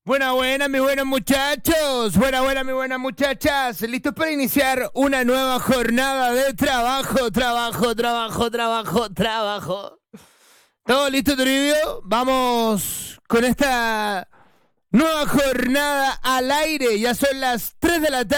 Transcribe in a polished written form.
Buena, mis buenos muchachos. Buena, mis buenas muchachas. ¿Listos para iniciar una nueva jornada de trabajo? ¿Todo listo, Toribio? Vamos con esta nueva jornada al aire. Ya son las 3 de la tarde.